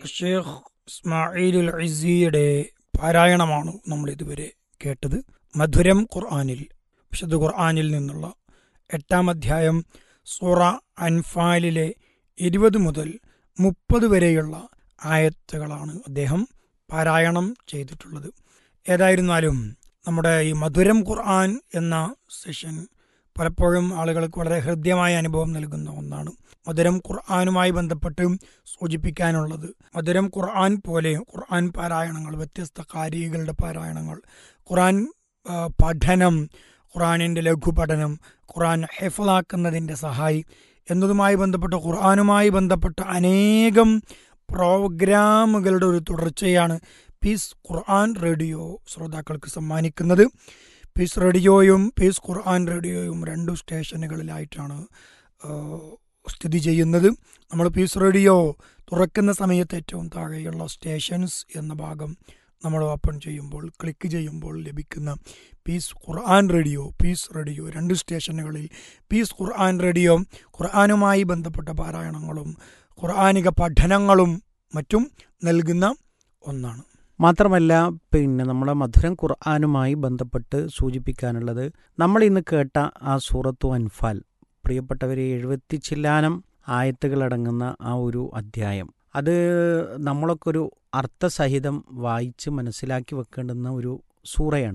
ഷെയ്ഖ് ഇസ്മായിലുൽ ഇസിയുടെ പാരായണമാണ് നമ്മൾ ഇതുവരെ കേട്ടത്. മധുരം ഖുർആനിൽ, വിശുദ്ധ ഖുർആനിൽ നിന്നുള്ള 8-ാം അധ്യായം സൂറ അൻഫാലിലെ 20 മുതൽ 30 വരെയുള്ള ആയത്തുകളാണ് അദ്ദേഹം പാരായണം ചെയ്തിട്ടുള്ളത്. ഏതായിരുന്നാലും നമ്മുടെ ഈ മധുരം ഖുർആൻ എന്ന സെഷൻ പലപ്പോഴും ആളുകൾക്ക് വളരെ ഹൃദ്യമായ അനുഭവം നൽകുന്ന ഒന്നാണ്. മധുരം ഖുർആനുമായി ബന്ധപ്പെട്ട് സൂചിപ്പിക്കാനുള്ളത്, മധുരം ഖുർആൻ പോലെ ഖുർആൻ പാരായണങ്ങൾ, വ്യത്യസ്ത കാരികളുടെ പാരായണങ്ങൾ, ഖുർആൻ പഠനം, ഖുർആനിൻ്റെ ലഘുപഠനം, ഖുർആൻ ഹിഫ്ളാക്കുന്നതിൻ്റെ സഹായി എന്നതുമായി ബന്ധപ്പെട്ട ഖുർആനുമായി ബന്ധപ്പെട്ട അനേകം പ്രോഗ്രാമുകളുടെ ഒരു തുടർച്ചയാണ് പീസ് ഖുർആൻ റേഡിയോ ശ്രോതാക്കൾക്ക് സമ്മാനിക്കുന്നത്. പീസ് റേഡിയോയും പീസ് ഖുർആൻ റേഡിയോയും 2 സ്റ്റേഷനുകളിലായിട്ടാണ് സ്ഥിതി ചെയ്യുന്നത്. നമ്മൾ പീസ് റേഡിയോ തുറക്കുന്ന സമയത്ത് ഏറ്റവും താഴെയുള്ള സ്റ്റേഷൻസ് എന്ന ഭാഗം നമ്മൾ ഓപ്പൺ ചെയ്യുമ്പോൾ, ക്ലിക്ക് ചെയ്യുമ്പോൾ ലഭിക്കുന്ന പീസ് ഖുർആൻ റേഡിയോ, പീസ് റേഡിയോ 2 സ്റ്റേഷനുകളിൽ പീസ് ഖുർആൻ റേഡിയോ ഖുർആനുമായി ബന്ധപ്പെട്ട പാരായണങ്ങളും ഖുർആനിക പഠനങ്ങളും മറ്റും നൽകുന്ന ഒന്നാണ്. മാത്രമല്ല, നമ്മളെ മധുരം ഖുർആനുമായി ബന്ധപ്പെട്ട് സൂചിപ്പിക്കാനുള്ളത്, നമ്മൾ ഇന്ന് കേട്ട ആ സൂറത്തു അൻഫാൽ, പ്രിയപ്പെട്ടവരെ, 70 ചില്ലാനം ആയത്തുകളടങ്ങുന്ന ആ ഒരു അധ്യായം, അത് നമ്മളൊക്കെ ഒരു അർത്ഥസഹിതം വായിച്ച് മനസ്സിലാക്കി വെക്കേണ്ടുന്ന ഒരു സൂറയാണ്.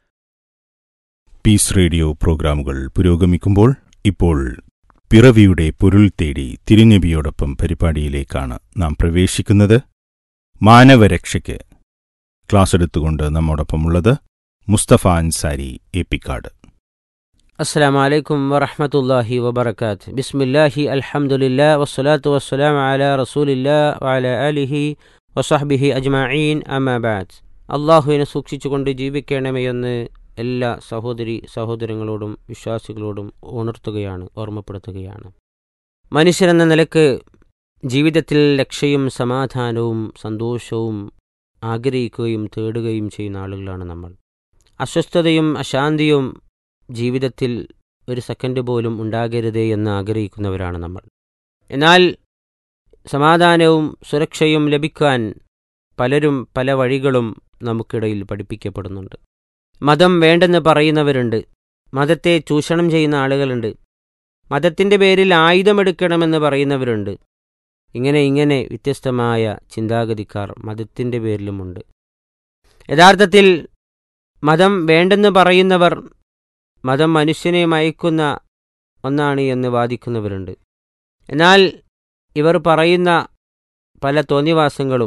പീസ് റേഡിയോ പ്രോഗ്രാമുകൾ പുരോഗമിക്കുമ്പോൾ ഇപ്പോൾ പിറവിയുടെ പൊരുൾ തേടി തിരുനബിയോടൊപ്പം പരിപാടിയിലേക്കാണ് നാം പ്രവേശിക്കുന്നത്. മാനവരക്ഷയ്ക്ക് ക്ലാസ് എടുത്തുകൊണ്ട് നമ്മോടൊപ്പമുള്ളത് മുസ്തഫ അൻസാരി ഏപ്പിക്കാട്. അസ്സലാമു അലൈക്കും വറഹ്മത്തുള്ളാഹി വബറകാത്ത്. ബിസ്മില്ലാഹി അൽഹംദുലില്ലാ വസ്സലാത്തു വസ്സലാമു അലാ റസൂലില്ലാ വഅലാ ആലിഹി വസഹ്ബിഹി അജ്മഈൻ, അമ്മാ ബഅദ്. അല്ലാഹുവിനെ സൂക്ഷിച്ചുകൊണ്ട് ജീവിക്കണമെന്ന് എല്ലാ സഹോദരങ്ങളോടും വിശ്വാസികളോടും ഉണർത്തുകയാണ്, ഓർമ്മപ്പെടുത്തുകയാണ്. മനുഷ്യരെന്ന നിലക്ക് ജീവിതത്തിൽ രക്ഷയും സമാധാനവും സന്തോഷവും ആഗ്രഹിക്കുകയും തേടുകയും ചെയ്യുന്ന ആളുകളാണ് നമ്മൾ. അസ്വസ്ഥതയും അശാന്തിയും ജീവിതത്തിൽ ഒരു സെക്കൻഡ് പോലും ഉണ്ടാകരുതേ എന്ന് ആഗ്രഹിക്കുന്നവരാണ് നമ്മൾ. എന്നാൽ സമാധാനവും സുരക്ഷയും ലഭിക്കാൻ പലരും പല വഴികളും നമുക്കിടയിൽ പഠിപ്പിക്കപ്പെടുന്നുണ്ട്. മതം വേണ്ടെന്ന് പറയുന്നവരുണ്ട്, മതത്തെ ചൂഷണം ചെയ്യുന്ന ആളുകളുണ്ട്, മതത്തിൻ്റെ പേരിൽ ആയുധമെടുക്കണമെന്ന് പറയുന്നവരുണ്ട്. ഇങ്ങനെ വ്യത്യസ്തമായ ചിന്താഗതിക്കാർ മതത്തിൻ്റെ പേരിലുമുണ്ട്. യഥാർത്ഥത്തിൽ മതം വേണ്ടെന്ന് പറയുന്നവർ മതം മനുഷ്യനെ മയക്കുന്ന ഒന്നാണ് എന്ന് വാദിക്കുന്നവരുണ്ട്. എന്നാൽ ഇവർ പറയുന്ന പല തോന്നിവാസങ്ങളും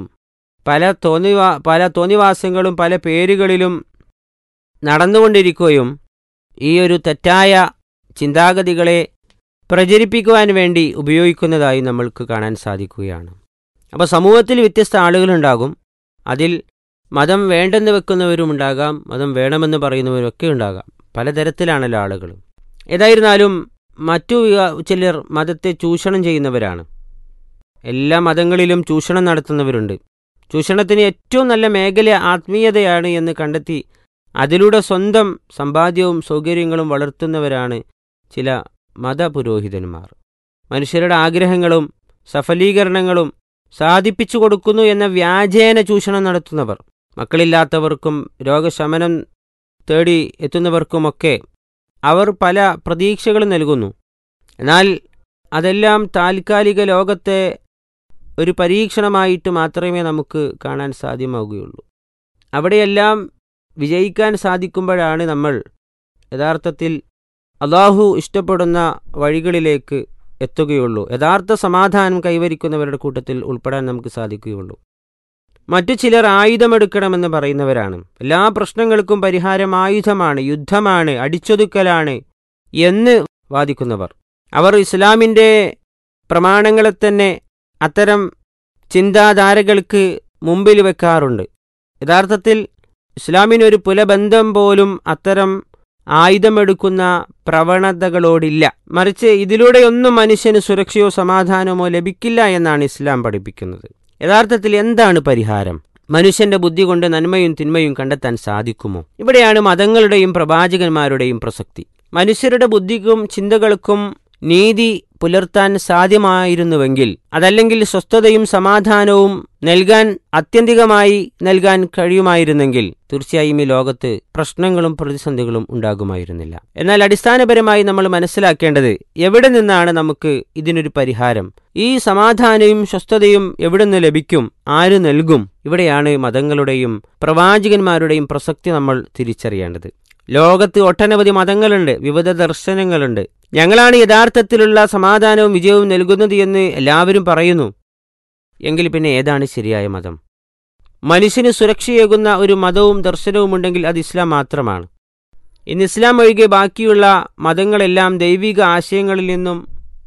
പല പേരുകളിലും നടന്നുകൊണ്ടിരിക്കുകയും ഈ ഒരു തെറ്റായ ചിന്താഗതികളെ പ്രചരിപ്പിക്കുവാൻ വേണ്ടി ഉപയോഗിക്കുന്നതായി നമ്മൾക്ക് കാണാൻ സാധിക്കുകയാണ്. അപ്പോൾ സമൂഹത്തിൽ വ്യത്യസ്ത ആളുകളുണ്ടാകും. അതിൽ മതം വേണ്ടെന്ന് വെക്കുന്നവരുമുണ്ടാകാം, മതം വേണമെന്ന് പറയുന്നവരൊക്കെ ഉണ്ടാകാം. പലതരത്തിലാണല്ലോ ആളുകൾ. ഏതായിരുന്നാലും മറ്റു ചിലർ മതത്തെ ചൂഷണം ചെയ്യുന്നവരാണ്. എല്ലാ മതങ്ങളിലും ചൂഷണം നടത്തുന്നവരുണ്ട്. ചൂഷണത്തിന് ഏറ്റവും നല്ല മേഖല ആത്മീയതയാണ് എന്ന് കണ്ടെത്തി അതിലൂടെ സ്വന്തം സമ്പാദ്യവും സൗകര്യങ്ങളും വളർത്തുന്നവരാണ് ചില മതപുരോഹിതന്മാർ. മനുഷ്യരുടെ ആഗ്രഹങ്ങളും സഫലീകരണങ്ങളും സാധിപ്പിച്ചു കൊടുക്കുന്നു എന്ന വ്യാജേന ചൂഷണം നടത്തുന്നവർ, മക്കളില്ലാത്തവർക്കും രോഗശമനം തേടി എത്തുന്നവർക്കുമൊക്കെ അവർ പല പ്രതീക്ഷകളും നൽകുന്നു. എന്നാൽ അതെല്ലാം താൽക്കാലിക ലോകത്തെ ഒരു പരീക്ഷണമായിട്ട് മാത്രമേ നമുക്ക് കാണാൻ സാധ്യമാവുകയുള്ളൂ. അവിടെയെല്ലാം വിജയിക്കാൻ സാധിക്കുമ്പോഴാണ് നമ്മൾ യഥാർത്ഥത്തിൽ അല്ലാഹു ഇഷ്ടപ്പെടുന്ന വഴികളിലേക്ക് എത്തുകയുള്ളൂ. യഥാർത്ഥ സമാധാനം കൈവരിക്കുന്നവരുടെ കൂട്ടത്തിൽ ഉൾപ്പെടാൻ നമുക്ക് സാധിക്കുകയുള്ളൂ. മറ്റു ചിലർ ആയുധമെടുക്കണമെന്ന് പറയുന്നവരാണ്. എല്ലാ പ്രശ്നങ്ങൾക്കും പരിഹാരം ആയുധമാണ്, യുദ്ധമാണ്, അടിച്ചൊതുക്കലാണ് എന്ന് വാദിക്കുന്നവർ. അവർ ഇസ്ലാമിൻ്റെ പ്രമാണങ്ങളെ തന്നെ അത്തരം ചിന്താധാരകൾക്ക് മുമ്പിൽ വെക്കാറുണ്ട്. യഥാർത്ഥത്തിൽ ഇസ്ലാമിനൊരു പുലബന്ധം പോലും അത്തരം ആയുധമെടുക്കുന്ന പ്രവണതകളോടില്ല. മറിച്ച് ഇതിലൂടെയൊന്നും മനുഷ്യന് സുരക്ഷയോ സമാധാനമോ ലഭിക്കില്ല എന്നാണ് ഇസ്ലാം പഠിപ്പിക്കുന്നത്. യഥാർത്ഥത്തിൽ എന്താണ് പരിഹാരം? മനുഷ്യന്റെ ബുദ്ധി കൊണ്ട് നന്മയും തിന്മയും കണ്ടെത്താൻ സാധിക്കുമോ? ഇവിടെയാണ് മതങ്ങളുടെയും പ്രവാചകന്മാരുടെയും പ്രസക്തി. മനുഷ്യരുടെ ബുദ്ധിക്കും ചിന്തകൾക്കും നീതി പുലർത്താൻ സാധ്യമായിരുന്നുവെങ്കിൽ, അതല്ലെങ്കിൽ സ്വസ്ഥതയും സമാധാനവും ആത്യന്തികമായി നൽകാൻ കഴിയുമായിരുന്നെങ്കിൽ, തീർച്ചയായും ഈ ലോകത്ത് പ്രശ്നങ്ങളും പ്രതിസന്ധികളും ഉണ്ടാകുമായിരുന്നില്ല. എന്നാൽ അടിസ്ഥാനപരമായി നമ്മൾ മനസ്സിലാക്കേണ്ടത്, എവിടെ നിന്നാണ് നമുക്ക് ഇതിനൊരു പരിഹാരം? ഈ സമാധാനവും സ്വസ്ഥതയും എവിടെ നിന്ന് ലഭിക്കും? ആര് നൽകും? ഇവിടെയാണ് മതങ്ങളുടെയും പ്രവാചകന്മാരുടെയും പ്രസക്തി നമ്മൾ തിരിച്ചറിയേണ്ടത്. ലോകത്ത് ഒട്ടനവധി മതങ്ങളുണ്ട്, വിവിധ ദർശനങ്ങളുണ്ട്. ഞങ്ങളാണ് യഥാർത്ഥത്തിലുള്ള സമാധാനവും വിജയവും നൽകുന്നത് എന്ന് എല്ലാവരും പറയുന്നു. എങ്കിൽ പിന്നെ ഏതാണ് ശരിയായ മതം? മനുഷ്യന് സുരക്ഷയേകുന്ന ഒരു മതവും ദർശനവും ഉണ്ടെങ്കിൽ അത് ഇസ്ലാം മാത്രമാണ്. ഇന്ന് ഇസ്ലാം ഒഴികെ ബാക്കിയുള്ള മതങ്ങളെല്ലാം ദൈവിക ആശയങ്ങളിൽ നിന്നും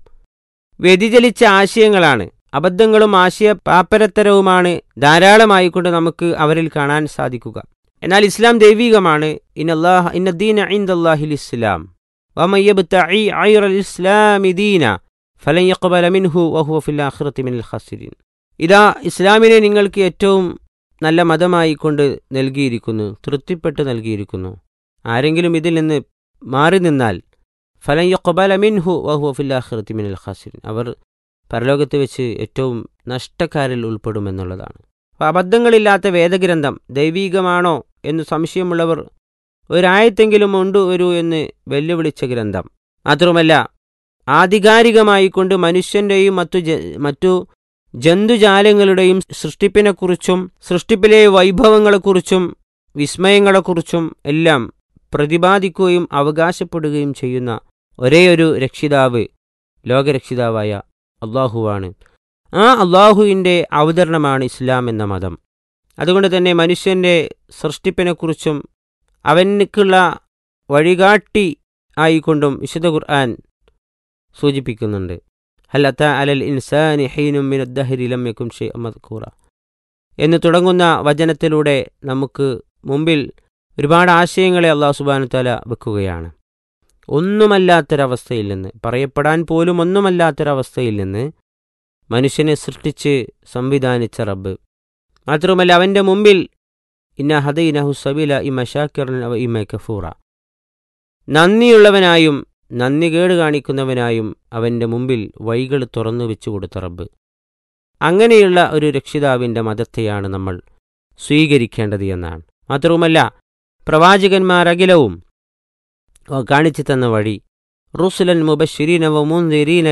വ്യതിചലിച്ച ആശയങ്ങളാണ്. അബദ്ധങ്ങളും ആശയ പാപ്പരത്തരവുമാണ് ധാരാളമായിക്കൊണ്ട് നമുക്ക് അവരിൽ കാണാൻ സാധിക്കുക. എന്നാൽ ഇസ്ലാം ദൈവികമാണ്. ഇന്ന ദീന ഇൻദല്ലാഹിൽ ഇസ്ലാം വമൻ യബ്തഇ ഗൈറൽ ഇസ്ലാമി ദീന ഫലൻ യഖ്ബല മിൻഹു വഹുവ ഫിൽ ആഖിറതി മിനൽ ഖാസിരീൻ. ഇതാ ഇസ്ലാമിനെ നിങ്ങൾക്ക് ഏറ്റവും നല്ല മതമായിക്കൊണ്ട് നൽകിയിരിക്കുന്നു, തൃപ്തിപ്പെട്ട് നൽകിയിരിക്കുന്നു. ആരെങ്കിലും ഇതിൽ നിന്ന് മാറി നിന്നാൽ ഫലൻ യഖ്ബല മിൻഹു വഹുവ ഫിൽ ആഖിറതി മിനൽ ഖാസിരീൻ, അവർ പരലോകത്ത് വെച്ച് ഏറ്റവും നഷ്ടക്കാരിൽ ഉൾപ്പെടുമെന്നുള്ളതാണ്. അപ്പോൾ അബദ്ധങ്ങളില്ലാത്ത വേദഗ്രന്ഥം ദൈവീകമാണോ എന്ന് സംശയമുള്ളവർ ഒരായത്തെങ്കിലും വരൂ എന്ന് വെല്ലുവിളിച്ച ഗ്രന്ഥം. മാത്രമല്ല, ആധികാരികമായിക്കൊണ്ട് മനുഷ്യൻ്റെയും മറ്റു ജന്തുജാലങ്ങളുടെയും സൃഷ്ടിപ്പിനെക്കുറിച്ചും സൃഷ്ടിപ്പിലെ വൈഭവങ്ങളെക്കുറിച്ചും വിസ്മയങ്ങളെക്കുറിച്ചും എല്ലാം പ്രതിപാദിക്കുകയും അവകാശപ്പെടുകയും ചെയ്യുന്ന ഒരേയൊരു രക്ഷിതാവ് ലോകരക്ഷിതാവായ അള്ളാഹുവാണ്. ആ അള്ളാഹുവിൻ്റെ അവതരണമാണ് ഇസ്ലാം എന്ന മതം. അതുകൊണ്ട് തന്നെ മനുഷ്യൻ്റെ സൃഷ്ടിപ്പിനെക്കുറിച്ചും അവനക്കുള്ള വഴികാട്ടി ആയിക്കൊണ്ടും വിശുദ്ധ ഖുർആൻ സൂചിപ്പിക്കുന്നുണ്ട്. ഹൽ അതാ അലൽ ഇൻസാനി ഹീനും മിനദ് ദഹ്രി ലം യകുൻ ശൈഅൻ മദ്കൂറ എന്ന് തുടങ്ങുന്ന വചനത്തിലൂടെ നമുക്ക് മുമ്പിൽ ഒരുപാട് ആശയങ്ങളെ അല്ലാഹു സുബ്ഹാനഹു വ തആല വെക്കുകയാണ്. ഒന്നുമല്ലാത്തൊരവസ്ഥയിൽ നിന്ന്, പറയപ്പെടാൻ പോലും ഒന്നുമല്ലാത്തൊരവസ്ഥയിൽ നിന്ന് മനുഷ്യനെ സൃഷ്ടിച്ച് സംവിധാനിച്ച റബ്ബ്. മാത്രമല്ല, അവൻ്റെ മുമ്പിൽ ഇന്ന ഹദൈനഹു സബീല ഇമ്മ ശാക്കിറൻ വ ഇമ്മ കഫൂറ, നന്ദിയുള്ളവനായും നന്ദി കേട് കാണിക്കുന്നവനായും അവൻ്റെ മുമ്പിൽ വഴികൾ തുറന്നു വെച്ചു കൊടുത്ത റബ്ബ്. അങ്ങനെയുള്ള ഒരു രക്ഷിതാവിൻ്റെ മതത്തെയാണ് നമ്മൾ സ്വീകരിക്കേണ്ടത് എന്നാണ്. മാത്രവുമല്ല, പ്രവാചകന്മാരകിലവും കാണിച്ചു തന്ന വഴി റുസുലൻ മുബശ്ശിരീന വ മുൻദിരീന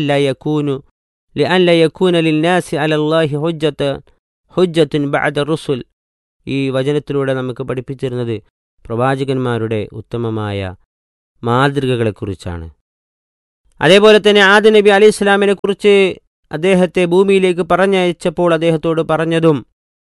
ലിഅല്ല യകൂന ലിന്നാസി അലല്ലാഹി ഹുജ്ജത്തുൻ ബഅദ റുസുൽ. ഈ വചനത്തിലൂടെ നമുക്ക് പഠിപ്പിച്ചിരുന്നത് പ്രവാചകന്മാരുടെ ഉത്തമമായ മാതൃകകളെക്കുറിച്ചാണ്. അതേപോലെ തന്നെ ആദം നബി അലൈഹി ഇസ്ലാമിനെ കുറിച്ച് അദ്ദേഹത്തെ ഭൂമിയിലേക്ക് പറഞ്ഞയച്ചപ്പോൾ അദ്ദേഹത്തോട് പറഞ്ഞതും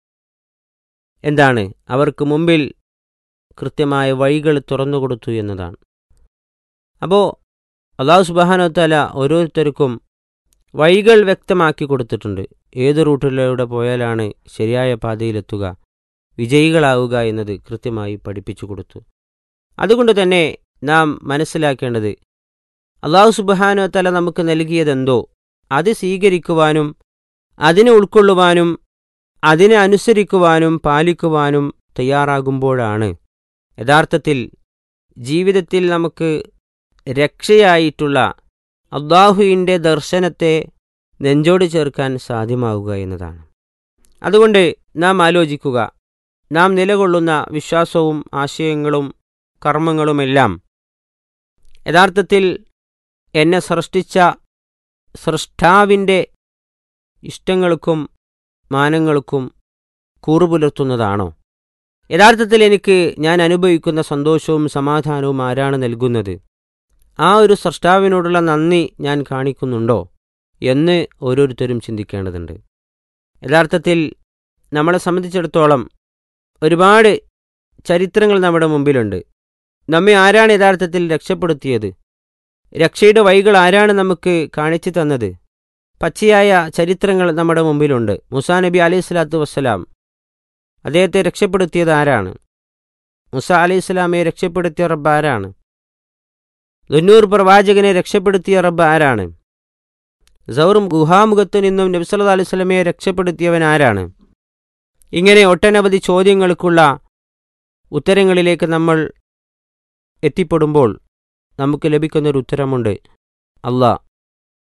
എന്താണ്? അവർക്ക് മുമ്പിൽ കൃത്യമായ വഴികൾ തുറന്നുകൊടുത്തു എന്നതാണ്. അപ്പോൾ അല്ലാഹു സുബ്ഹാനഹു വ തആല ഓരോരുത്തർക്കും വഴികൾ വ്യക്തമാക്കി കൊടുത്തിട്ടുണ്ട്. ഏത് റൂട്ടിലൂടെ പോയാലാണ് ശരിയായ പാതയിലെത്തുക, വിജയികളാവുക എന്നത് കൃത്യമായി പഠിപ്പിച്ചു കൊടുത്തു. അതുകൊണ്ട് തന്നെ നാം മനസ്സിലാക്കേണ്ടത്, അല്ലാഹു സുബ്ഹാനഹു വ തആല നമുക്ക് നൽകിയതെന്തോ അത് സ്വീകരിക്കുവാനും അതിനെ ഉൾക്കൊള്ളുവാനും അതിനെ അനുസരിക്കുവാനും പാലിക്കുവാനും തയ്യാറാകുമ്പോഴാണ് യഥാർത്ഥത്തിൽ ജീവിതത്തിൽ നമുക്ക് രക്ഷയായിട്ടുള്ള അല്ലാഹുവിൻ്റെ ദർശനത്തെ നെഞ്ചോട് ചേർക്കാൻ സാധ്യമാവുക എന്നതാണ്. അതുകൊണ്ട് നാം ആലോചിക്കുക, നാം നിലകൊള്ളുന്ന വിശ്വാസവും ആശയങ്ങളും കർമ്മങ്ങളുമെല്ലാം യഥാർത്ഥത്തിൽ എന്നെ സൃഷ്ടിച്ച സൃഷ്ടാവിൻ്റെ ഇഷ്ടങ്ങൾക്കും മാനങ്ങൾക്കും കൂറുപുലർത്തുന്നതാണോ? യഥാർത്ഥത്തിൽ ഞാൻ അനുഭവിക്കുന്ന സന്തോഷവും സമാധാനവും ആരാണ് നൽകുന്നത്? ആ ഒരു സൃഷ്ടാവിനോടുള്ള നന്ദി ഞാൻ കാണിക്കുന്നുണ്ടോ എന്ന് ഓരോരുത്തരും ചിന്തിക്കേണ്ടതുണ്ട്. യഥാർത്ഥത്തിൽ നമ്മളെ സംബന്ധിച്ചിടത്തോളം ഒരുപാട് ചരിത്രങ്ങൾ നമ്മുടെ മുമ്പിലുണ്ട്. നമ്മെ ആരാണ് യഥാർത്ഥത്തിൽ രക്ഷപ്പെടുത്തിയത്? രക്ഷയുടെ വഴികൾ ആരാണ് നമുക്ക് കാണിച്ചു തന്നത്? പച്ചയായ ചരിത്രങ്ങൾ നമ്മുടെ മുമ്പിലുണ്ട്. മൂസാ നബി അലൈഹി സ്വലാത്തു വസ്സലാം, അദ്ദേഹത്തെ രക്ഷപ്പെടുത്തിയത് ആരാണ്? മൂസാ അലൈഹി സ്വലാമയെ രക്ഷപ്പെടുത്തിയ റബ്ബ് ആരാണ്? ദുന്നൂർ പ്രവാചകനെ രക്ഷപ്പെടുത്തിയ റബ്ബ് ആരാണ്? സൗറും ഗുഹാമുഖത്തു നിന്നും നബി സല്ലല്ലാഹു അലൈഹി വസല്ലമയെ രക്ഷപ്പെടുത്തിയവൻ ആരാണ്? ഇങ്ങനെ ഒട്ടനവധി ചോദ്യങ്ങൾക്കുള്ള ഉത്തരങ്ങളിലേക്ക് നമ്മൾ എത്തിപ്പെടുമ്പോൾ നമുക്ക് ലഭിക്കുന്നൊരു ഉത്തരമുണ്ട്. അല്ലാഹ്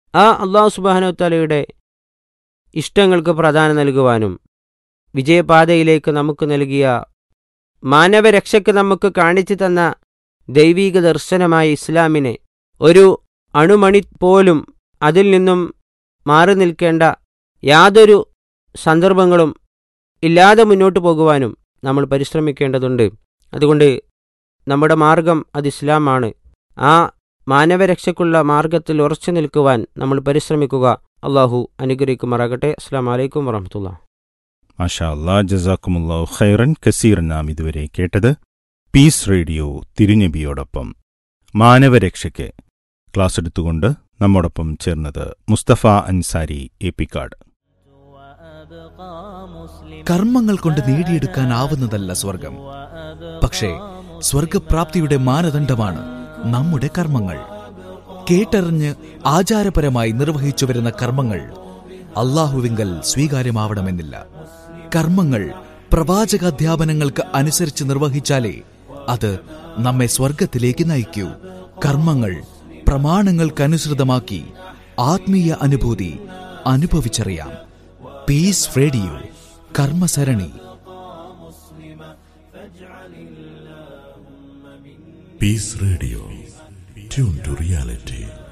ആ അല്ലാഹു സുബ്ഹാനഹു വതആലയുടെ ഇഷ്ടങ്ങൾക്ക് പ്രാധാന്യം നൽകുവാനും വിജയപാതയിലേക്ക് നമുക്ക് നൽകിയ മാനവരക്ഷയ്ക്ക് നമുക്ക് കാണിച്ചു തന്ന ദൈവീക ദർശനമായ ഇസ്ലാമിനെ ഒരു അണുമണി പോലും അതിൽ നിന്നും മാറി നിൽക്കേണ്ട യാതൊരു സന്ദർഭങ്ങളും ഇല്ലാതെ മുന്നോട്ട് പോകുവാനും നമ്മൾ പരിശ്രമിക്കേണ്ടതുണ്ട്. അതുകൊണ്ട് നമ്മുടെ മാർഗം അത് ഇസ്ലാമാണ്. ആ മാനവരക്ഷയ്ക്കുള്ള മാർഗത്തിൽ ഉറച്ചു നിൽക്കുവാൻ നമ്മൾ പരിശ്രമിക്കുക. അള്ളാഹു അനുഗ്രഹിക്കുമാറാകട്ടെ. അസ്സലാമു അലൈക്കും വറഹ്മത്തുള്ളാഹി. മാഷാ അല്ലാഹ്, ജസാക്കുമുല്ലാഹു ഖൈറൻ കസീറൻ. നാം ഇതുവരെ കേട്ടത് പീസ് റേഡിയോ തിരുനബിയോടൊപ്പം മാനവരക്ഷയ്ക്ക് ക്ലാസ് എടുത്തുകൊണ്ട് നമ്മോടൊപ്പം ചേർന്നത് മുസ്തഫ അൻസാരി ഏപ്പിക്കാട്. കർമ്മങ്ങൾ കൊണ്ട് നേടിയെടുക്കാനാവുന്നതല്ല സ്വർഗം, പക്ഷേ സ്വർഗപ്രാപ്തിയുടെ മാനദണ്ഡമാണ് നമ്മുടെ കർമ്മങ്ങൾ. കേട്ടറിഞ്ഞ് ആചാരപരമായി നിർവഹിച്ചു വരുന്ന കർമ്മങ്ങൾ അല്ലാഹുവിങ്കൽ സ്വീകാര്യമാവണമെന്നില്ല. കർമ്മങ്ങൾ പ്രവാചകാധ്യാപനങ്ങൾക്ക് അനുസരിച്ച് നിർവഹിച്ചാലേ അത് നമ്മെ സ്വർഗത്തിലേക്ക് നയിക്കൂ. കർമ്മങ്ങൾ പ്രമാണങ്ങൾക്കനുസൃതമാക്കി ആത്മീയ അനുഭൂതി അനുഭവിച്ചറിയാം. Piece radio കർമ്മസരണി. Piece radio, tune to reality.